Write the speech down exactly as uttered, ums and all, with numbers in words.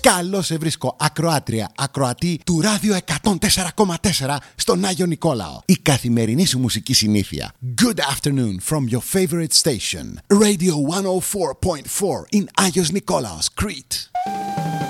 Καλώς σε βρίσκω, ακροάτρια, ακροατή του Ράδιο εκατόν τέσσερα κόμμα τέσσερα στον Άγιο Νικόλαο. Η καθημερινή σου μουσική συνήθεια. Good afternoon from your favorite station. Radio εκατόν τέσσερα κόμμα τέσσερα in Άγιος Νικόλαος, Crete.